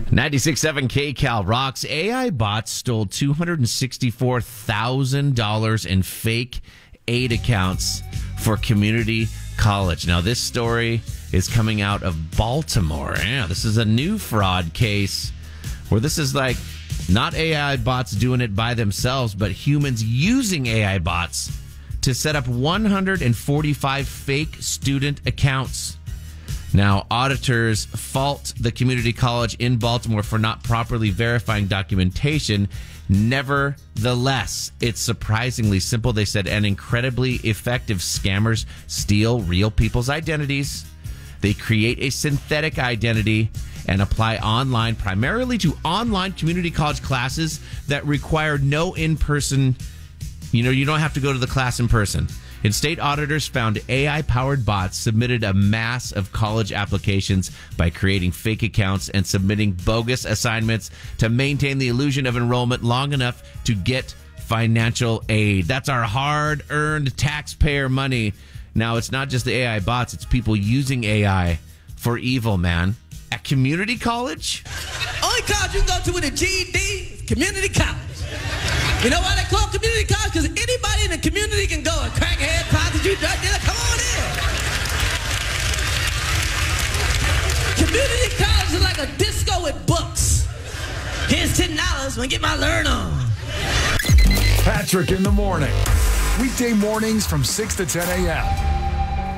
96.7 KCal rocks. AI bots stole $264,000 in fake aid accounts for community college. Now, this story is coming out of Baltimore. Yeah, this is a new fraud case where this is like not AI bots doing it by themselves, but humans using AI bots to set up 145 fake student accounts. Now, auditors fault the community college in Baltimore for not properly verifying documentation. Nevertheless, it's surprisingly simple, they said, and incredibly effective. Scammers steal real people's identities. They create a synthetic identity and apply online, primarily to online community college classes that require no in-person, you don't have to go to the class in person. And state auditors found AI-powered bots submitted a mass of college applications by creating fake accounts and submitting bogus assignments to maintain the illusion of enrollment long enough to get financial aid. That's our hard-earned taxpayer money. Now, it's not just the AI bots, it's people using AI for evil, man. At community college? Only college you can go to with a GED is community college. You know why they call it community college? Because anybody in the community can go. A crackhead, prostitute, drug dealer, come on in. Community college is like a disco with books. Here's $10 when I get my learn on. Patrick in the morning. Weekday mornings from 6 to 10 a.m.